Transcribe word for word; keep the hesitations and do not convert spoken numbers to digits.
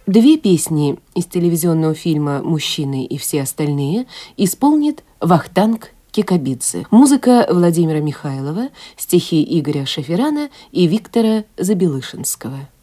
Две песни из телевизионного фильма «Мужчины и все остальные» исполнит Вахтанг Кикабидзе. Музыка Владимира Михайлова, стихи Игоря Шаферана и Виктора Забелышинского.